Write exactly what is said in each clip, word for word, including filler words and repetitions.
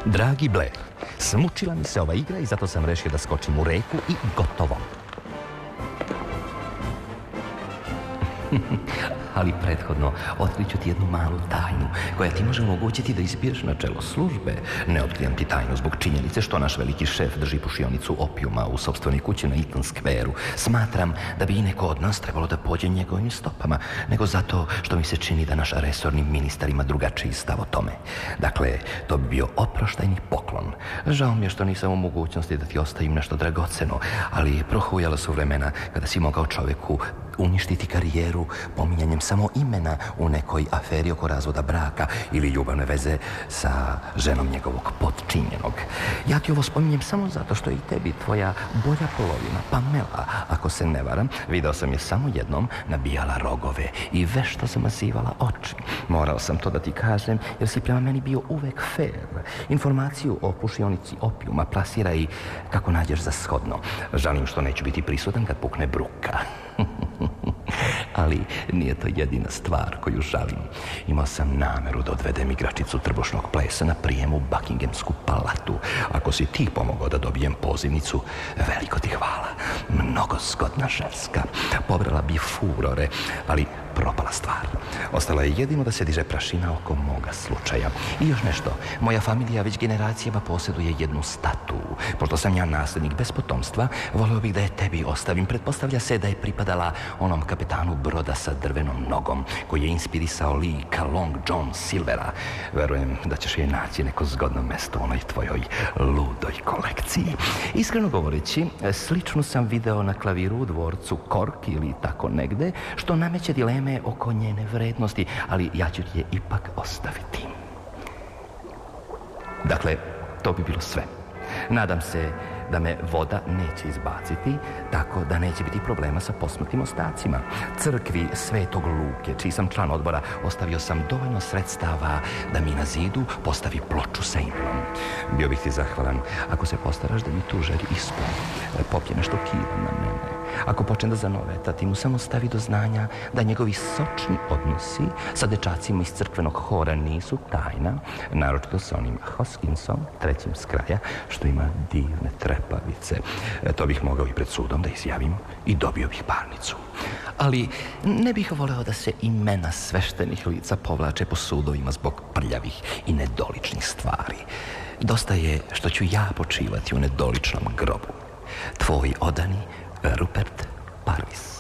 Dragi Blair, smučila mi se ova igra i zato sam rešio da skočim u reku i gotovo. Ali prethodno otkriću ti jednu malu tajnu koja ti može omogućiti da ispiješ na čelo službe. Ne otkrivam ti tajnu zbog činjenice što naš veliki šef drži pušionicu opijuma u sopstvenoj kući na Eaton Square-u. Smatram da bi i neko od nas trebalo da pođe njegovim stopama, nego zato što mi se čini da naš resorni ministar ima drugačiji stav o tome. Dakle, to bi bio oproštajni poklon. Žao mi je što nisam u mogućnosti da ti ostavim nešto dragoceno, ali prohujala su vremena kada si mogao čoveku uništiti karijeru pominjanjem samo imena u nekoj aferi oko razvoda braka ili ljubavne veze sa ženom njegovog potčinjenog. Ja ti ovo spominjem samo zato što i tebi tvoja bolja polovina, Pamela, ako se ne varam, video sam je samo jednom, nabijala rogove i vešto zamazivala oči. Morao sam to da ti kažem jer si prema meni bio uvek fair. Informaciju o pušionici opijuma plasiraj kako nađeš za shodno. Žalim što neću biti prisutan kad pukne bruka. Ali nije to jedina stvar koju žalim. Imao sam nameru da odvedem igračicu trbušnog plesa na prijem u Buckinghamsku palatu. Ako si ti pomogao da dobijem pozivnicu, veliko ti hvala. Mnogo zgodna ženska. Pobrala bi furore, ali propala stvar. Ostalo je jedino da se diže prašina oko moga slučaja. I još nešto, moja familija već generacijama posjeduje jednu statu. Pošto sam ja nasljednik bez potomstva, voleo bih da je tebi ostavim. Pretpostavlja se da je pripadala onom kapetanu broda sa drvenom nogom, koji je inspirisao lika Long John Silvera. Verujem da ćeš je naći neko zgodno mesto u onoj tvojoj ludoj kolekciji. Iskreno govoreći, sličnu sam video na klaviru u dvorcu Cork ili tako negde, što nameće dileme oko njene vrednosti, ali ja ću ti je ipak ostaviti. Dakle, to bi bilo sve. Nadam se da me voda neće izbaciti, tako da neće biti problema sa posmrtnim ostacima. Crkvi Svetog Luke, čiji sam član odbora, ostavio sam dovoljno sredstava da mi na zidu postavi ploču sa imenom. Bio bih ti zahvalan ako se postaraš da mi tu želju ispuni. Popije nešto kida na mene. Ako počne da zanoveta, ti mu samo stavi do znanja da njegovi sočni odnosi sa dečacima iz crkvenog hora nisu tajna, naročito sa onim Hoskinsom, trećim s kraja, što ima divne trepavice. To bih mogao i pred sudom da izjavim i dobio bih parnicu. Ali ne bih voleo da se imena sveštenih lica povlače po sudovima zbog prljavih i nedoličnih stvari. Dosta je što ću ja počivati u nedoličnom grobu. Tvoj odani Rupert Parvis.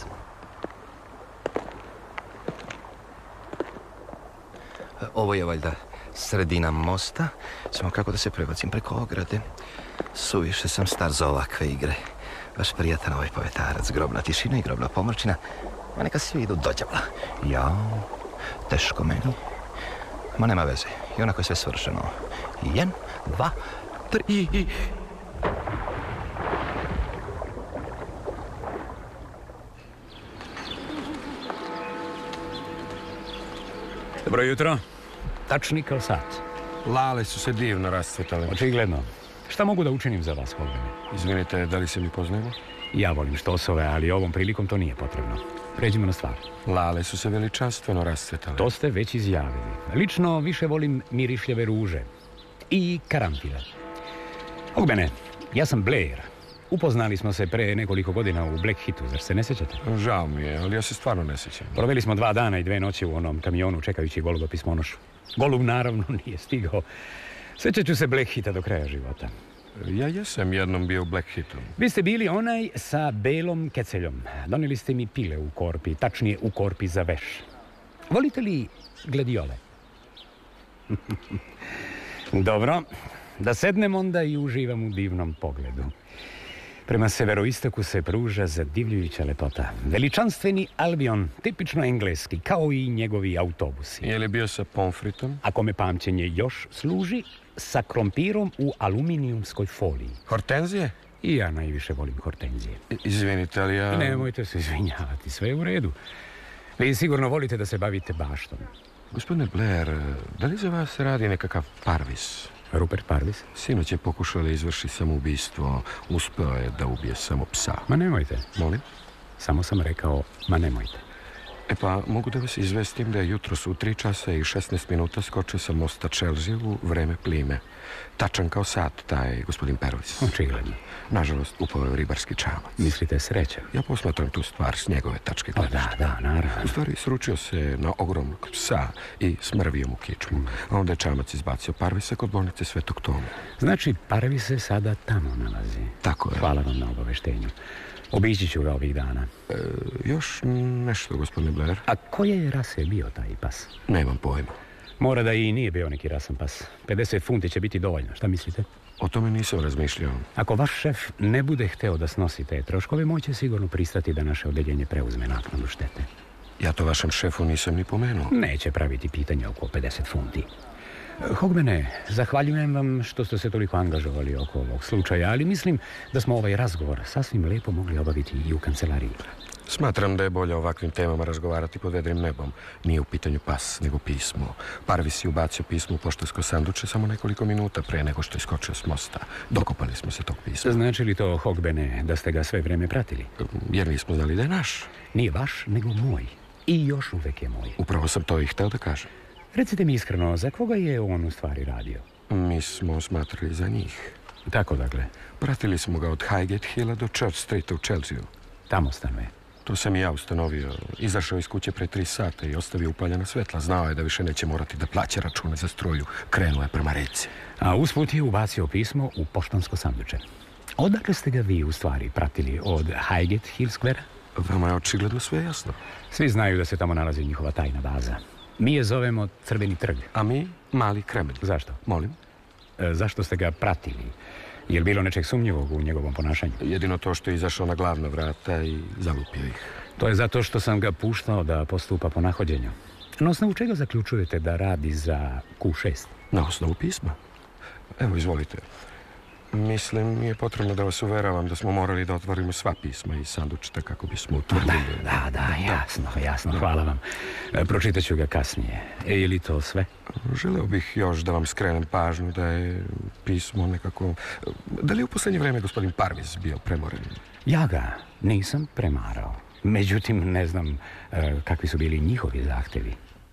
Ovo je valjda sredina mosta. Samo kako da se prebacim preko ograde. Suviše sam star za ovakve igre. Baš prijatan ovaj povetarac. Grobna tišina i grobna pomrčina. Ma neka svi idu dođavla. Jao, teško meni. Ma nema veze. I onako je sve svršeno. Jedan, dva, tri... Dobro jutro. Tačni kao sat. Lale su se divno rascvetale. Očigledno. Šta mogu da učinim za vas, Holgane? Izvinite, da li se mi poznajemo? Ja volim štosove, ali ovom prilikom to nije potrebno. Pređimo na stvar. Lale su se veličanstveno rascvetale. To ste već izjavili. Lično više volim mirišljave ruže. I karanfile. Holgane, ja sam Blair. Upoznali smo se pre nekoliko godina u Black Hitu, zar se ne sjećate? Žao mi je, ali ja se stvarno ne sjećam. Proveli smo dva dana i dve noći u onom kamionu čekajući goluba pismonošu. Golub naravno nije stigao. Sjećat ću se Black Hita do kraja života. Ja jesam jednom bio u Black Hitu. Vi ste bili onaj sa belom keceljom. Donijeli ste mi pile u korpi, tačnije u korpi za veš. Volite li gladiole? Dobro, da sednem onda i uživam u divnom pogledu. Prema severoistoku se pruža zadivljujuća lepota. Veličanstveni Albion, tipično engleski, kao i njegovi autobusi. Je li bio sa pomfritom? Ako me pamćenje još služi, sa krompirom u aluminijumskoj foliji. Hortenzije? I ja najviše volim hortenzije. Izvinite, ali ja... Nemojte se izvinjavati, sve je u redu. Vi sigurno volite da se bavite baštom. Gospodine Blair, da li za vas radi nekakav Parvis? Rupert Parvis? Sinoć je pokušao da izvrši samoubistvo. Uspeo je da ubije samo psa. Ma nemojte. Molim? Samo sam rekao, ma nemojte. E pa, mogu da vas izvestim da je jutros u tri časa i šesnaest minuta skočio sa mosta Chelsea u vreme plime. Tačan kao sat, taj gospodin Pervis. Očigledno. Nažalost, upao je u ribarski čamac. Mislite sreća? Ja posmatram tu stvar s njegove tačke gledišta. Da, da, naravno. U stvari, sručio se na ogromnog psa i smrvio mu kičmu. A onda je čamac izbacio Parvisa kod bolnice Svetog Toma. Znači, Parvis se sada tamo nalazi. Tako je. Hvala vam na obaveštenju. Obići ću ga ovih dana. E, još nešto, gospodine Blair. A koje je rase bio taj pas? Nemam pojma. Mora da i nije bio neki rasan pas. pedeset funti će biti dovoljno. Šta mislite? O tome nisam razmišljao. Ako vaš šef ne bude hteo da snosi te troškove, moće sigurno pristati da naše odeljenje preuzme naknadu štete. Ja to vašem šefu nisam ni pomenuo. Neće praviti pitanje oko pedeset funti. Hogmane, zahvaljujem vam što ste se toliko angažovali oko ovog slučaja, ali mislim da smo ovaj razgovor sasvim lepo mogli obaviti i u kancelariji. Smatram da je bolje ovakvim temama razgovarati pod vedrim nebom. Nije u pitanju pas, nego pismo. Parvis je ubacio pismo u poštansko sanduče samo nekoliko minuta pre nego što je skočio s mosta. Dokopali smo se tog pisma. Znači li to, Hogbene, da ste ga sve vreme pratili? Jer nismo znali da je naš. Nije vaš, nego moj. I još uvek je moj. Upravo sam to i hteo da kažem. Recite mi iskreno, za koga je on u stvari radio? Mi smo smatrali za njih. Tako dakle? Pratili smo ga od Highgate Hilla do Church Streeta u Chelsea. Tamo stanuje? To sam i ja ustanovio. Izašao iz kuće pre tri sata i ostavio upaljena svetla. Znao je da više neće morati da plaća račune za struju. Krenuo je prema reci. A usput je ubacio pismo u poštansko sanduče. Odakle ste ga vi u stvari pratili? Od Highgate Hill Square? Vama je očigledno sve jasno. Svi znaju da se tamo nalazi njihova tajna baza. Mi je zovemo Crveni trg. A mi Mali Kremlj. Zašto? Molim? E, zašto ste ga pratili? Je li bilo nečeg sumnjivog u njegovom ponašanju? Jedino to što je izašao na glavna vrata i zalupio ih. To je zato što sam ga puštao da postupa po nahođenju. Na osnovu čega zaključujete da radi za Q šest? Na osnovu pisma. Evo, izvolite. Mislim, nije potrebno da vas uveravam da smo morali da otvorimo sva pisma i sandučeta kako bismo utvrdili. Da, da, da, jasno, jasno, hvala vam. E, pročitat ću ga kasnije. E, je li to sve? Želeo bih još da vam skrenem pažnju da je pismo nekako... Da li je u poslednje vreme gospodin Parvis bio premoren? Ja ga nisam premarao. Međutim, ne znam e, kakvi su bili njihovi zahtevi.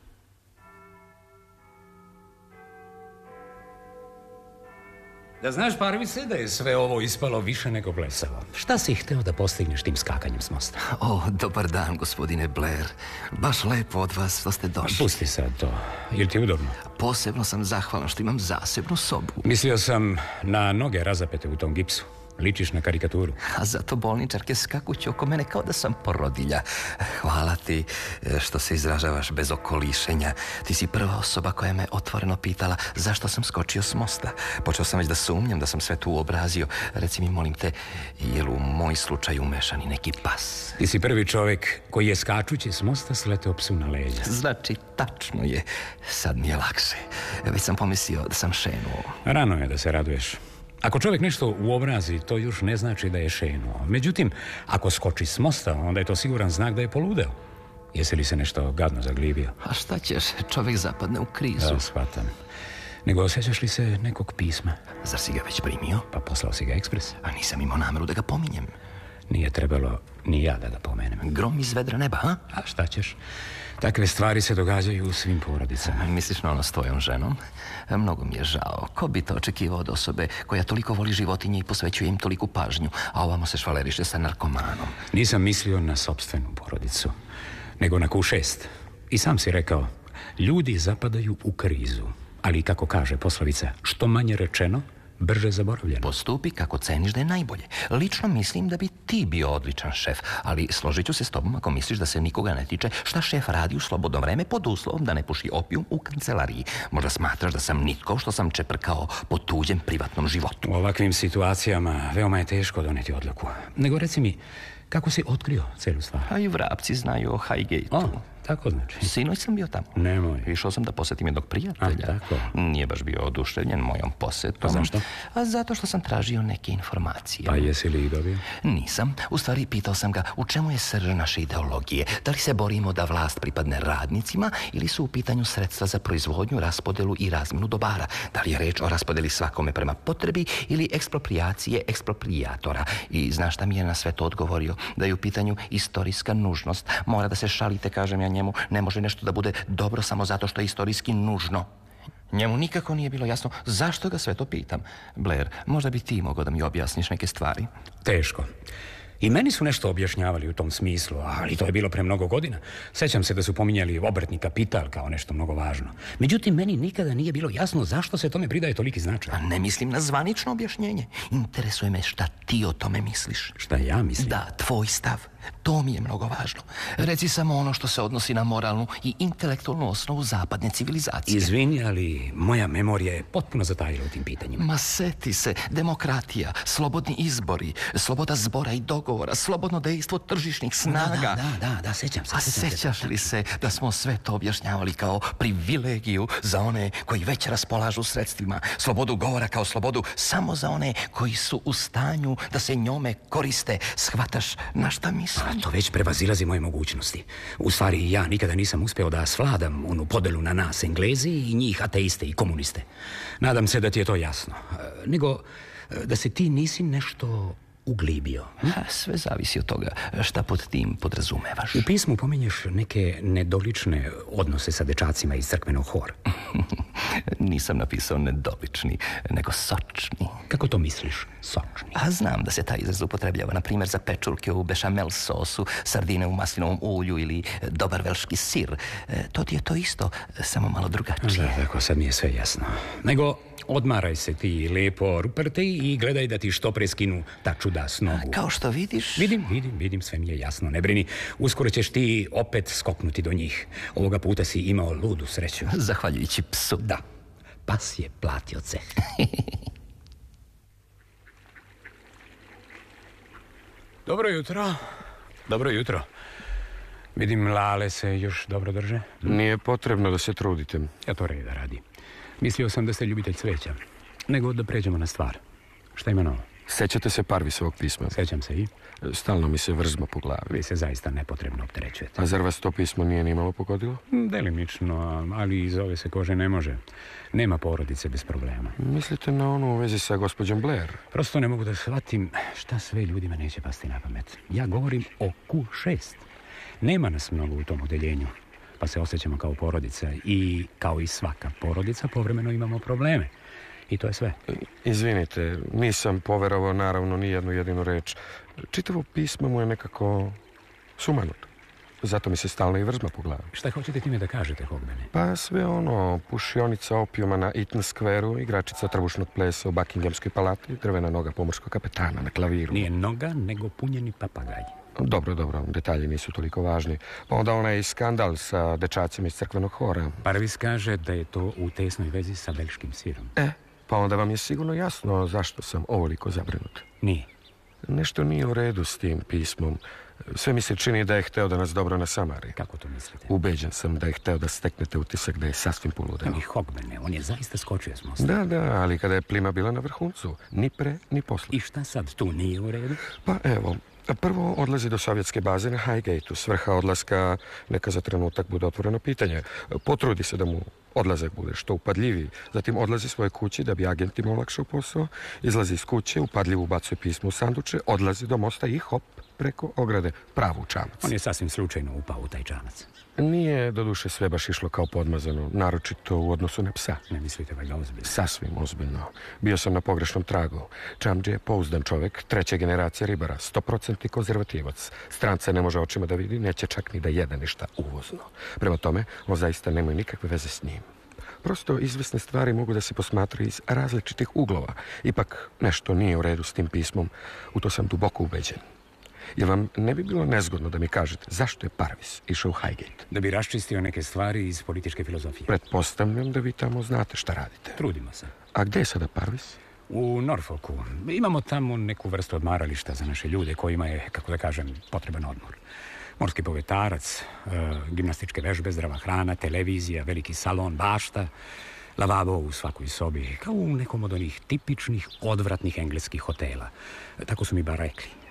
Da znaš, Parvise, da je sve ovo ispalo više nego blesavo. Šta si hteo da postigneš tim skakanjem s mosta? O, dobar dan, gospodine Blair. Baš lepo od vas što ste došli. Pusti sad to. Je li ti udobno? Posebno sam zahvalan što imam zasebnu sobu. Mislio sam na noge razapete u tom gipsu. Ličiš na karikaturu. A zato bolničarke skakuću oko mene kao da sam porodilja. Hvala ti što se izražavaš bez okolišenja. Ti si prva osoba koja me otvoreno pitala zašto sam skočio s mosta. Počeo sam već da sumnjam da sam sve tu uobrazio. Reci mi, molim te, je li u moj slučaj umešan i neki pas? Ti si prvi čovjek koji je skačući s mosta sleteo psu na leđa. Znači, tačno je. Sad mi je lakše. Već sam pomislio da sam šenuo. Rano je da se raduješ. Ako čovjek nešto uobrazi, to još ne znači da je šenuo. Međutim, ako skoči s mosta, onda je to siguran znak da je poludeo. Jesi li se nešto gadno zaglibio? A šta ćeš? Čovjek zapadne u krizu. Da, shvatam. Nego osjećaš li se nekog pisma? Zar si ga već primio? Pa poslao si ga ekspres. A nisam imao nameru da ga pominjem. Nije trebalo ni ja da ga pomenem. Grom iz vedra neba, ha? A šta ćeš? Takve stvari se događaju u svim porodicama. Misliš na ono s tvojom ženom? Mnogo mi je žao. Ko bi to očekivao od osobe koja toliko voli životinje i posvećuje im toliku pažnju, a ovamo se švaleriše sa narkomanom? Nisam mislio na sopstvenu porodicu, nego na Q šest. I sam si rekao, ljudi zapadaju u krizu. Ali kako kaže poslovica, što manje rečeno, brže zaboravljeno. Postupi kako ceniš da je najbolje. Lično mislim da bi ti bio odličan šef, ali složit ću se s tobom ako misliš da se nikoga ne tiče šta šef radi u slobodno vreme pod uslovom da ne puši opijum u kancelariji. Možda smatraš da sam nitko što sam čeprkao po tuđem privatnom životu. U ovakvim situacijama veoma je teško doneti odluku. Nego reci mi, kako si otkrio celu stvar? A i vrapci znaju o Highgate-u. O, Tako znači? Sinoć sam bio tamo. Nemoj. Išao sam da posjetim jednog prijatelja. A, tako. Nije baš bio oduševljen mojom posjetom. A zašto? A zato što sam tražio neke informacije. Pa jesi li ih dobio? Nisam. U stvari pitao sam ga u čemu je srž naše ideologije. Da li se borimo da vlast pripadne radnicima ili su u pitanju sredstva za proizvodnju, raspodelu i razmjenu dobara. Da li je reč o raspodeli svakome prema potrebi ili eksproprijacije eksproprijatora. I znaš šta mi je na sve to odgovorio? Da je u pitanju istorijska nužnost. Mora da se šalite, kažem ja njemu, ne može nešto da bude dobro samo zato što je istorijski nužno. Njemu nikako nije bilo jasno zašto ga sve to pitam. Blair, možda bi ti mogao da mi objasniš neke stvari? Teško. I meni su nešto objašnjavali u tom smislu, ali to je bilo pre mnogo godina. Sećam se da su pominjali obrtni kapital kao nešto mnogo važno. Međutim, meni nikada nije bilo jasno zašto se tome pridaje toliki značaj. A ne mislim na zvanično objašnjenje. Interesuje me šta ti o tome misliš. Šta ja mislim? Da, tvoj stav. To mi je mnogo važno. Reci samo ono što se odnosi na moralnu i intelektualnu osnovu zapadne civilizacije. Izvini, ali moja memorija je potpuno zatajila u tim pitanjima. Ma seti se, demokratija, slobodni izbori, sloboda zbora i dogovora, slobodno dejstvo tržišnih snaga. Da, da, da, da, sećam se. A sećam sećaš se. li se da smo sve to objašnjavali kao privilegiju za one koji već raspolažu sredstvima, slobodu govora kao slobodu samo za one koji su u stanju da se njome koriste. Shvataš na šta mislim? A to već prevazilazi moje mogućnosti. U stvari, ja nikada nisam uspeo da svladam onu podelu na nas Englezi i njih ateiste i komuniste. Nadam se da ti je to jasno. Nego, da se ti nisi nešto uglibio. Hm? Sve zavisi od toga šta pod tim podrazumevaš. U pismu pominješ neke nedolične odnose sa dečacima iz crkvenog hora. Nisam napisao nedolični, nego sočni. Kako to misliš, sočni? A znam da se taj izraz upotrebljava, na primjer, za pečurke u bešamel sosu, sardine u maslinovom ulju ili dobar velški sir. To ti je to isto, samo malo drugačije. Da, tako, sad mi je sve jasno. Nego, odmaraj se ti lepo, Ruperte, i gledaj da ti što pre skinu ta čuda s nogu. Kao što vidiš... Vidim, vidim, vidim, sve mi je jasno. Ne brini, uskoro ćeš ti opet skoknuti do njih. Ovoga puta si imao ludu sreću. Zahvaljujući psu. Da, pas je platio ceh. Dobro jutro. Dobro jutro. Vidim, Lale se još dobro drže. Nije potrebno da se trudite. Ja to reda radi. Mislio sam da ste ljubitelj cveća. Nego da pređemo na stvar. Šta ima novo? Sećate se Parvisovog pisma? Sećam se i? Stalno mi se vrzma po glavi. Vi se zaista nepotrebno opterećujete. A zar vas to pismo nije nimalo pogodilo? Delimično, ali iz ove se kože ne može. Nema porodice bez problema. Mislite na onu u vezi sa gospođom Blair? Prosto ne mogu da shvatim šta sve ljudima neće pasti na pamet. Ja govorim o Q šest. Nema nas mnogo u tom odeljenju, pa se osjećamo kao porodica i kao i svaka porodica povremeno imamo probleme. I to je sve. Izvinite, nisam poverovao naravno ni jednu jedinu reč. Čitavo pismo mu je nekako sumanuto. Zato mi se stalno i vrzma po glavi. Šta hoćete time da kažete, Hogbene? Pa sve ono, pušionica opijuma na Eaton Square-u, igračica trbušnog plesa u Buckinghamskoj palati, drvena noga pomorskog kapetana na klaviru. Nije noga, nego punjeni papagaj. Dobro, dobro, detalji nisu toliko važni. Pa onda onaj skandal sa dečacima iz crkvenog hora. Parvis kaže da je to u tesnoj vezi sa belškim sirom. E, pa onda vam je sigurno jasno zašto sam ovoliko zabrinut. Nije. Nešto nije u redu s tim pismom. Sve mi se čini da je hteo da nas dobro nasamari. Kako to mislite? Ubeđen sam da je hteo da steknete utisak da je sasvim poludeo. Ali Hogbene, on je zaista skočio s mosta. Da, da, ali kada je plima bila na vrhuncu, ni pre, ni posle. I šta sad, tu nije u redu? Pa evo, prvo odlazi do sovjetske baze na Highgate-u. Svrha odlaska neka za trenutak bude otvoreno pitanje. Potrudi se da mu odlazak bude što upadljiviji. Zatim odlazi svoje kući da bi agentima olakšao posao. Izlazi iz kuće, upadljivo ubacuje pismo u sanduče, odlazi do mosta i hop, preko ograde, pravo u čamac. On je sasvim slučajno upao u taj čamac. Nije, doduše, sve baš išlo kao podmazano, naročito u odnosu na psa. Ne mislite valjda ozbiljno? Sasvim ozbiljno. Bio sam na pogrešnom tragu. Čamđe je pouzdan čovek, treća generacija ribara, stoprocentni konzervativac. Stranca ne može očima da vidi, neće čak ni da jede ništa uvozno. Prema tome, on zaista nema nikakve veze s njim. Prosto izvesne stvari mogu da se posmatraju iz različitih uglova. Ipak nešto nije u redu s tim pismom. U to sam duboko ubeđen. Jer vam ne bi bilo nezgodno da mi kažete zašto je Parvis išao u Highgate? Da bi raščistio neke stvari iz političke filozofije. Pretpostavljam da vi tamo znate šta radite. Trudimo se. A gde je sada Parvis? U Norfolku. Imamo tamo neku vrstu odmarališta za naše ljude kojima je, kako da kažem, potreban odmor. Morski povetarac, e, gimnastičke vežbe, zdrava hrana, televizija, veliki salon, bašta, lavabo u svakoj sobi, kao u nekom od onih tipičnih, odvratnih engleskih hotela. Tako su mi bar rekli.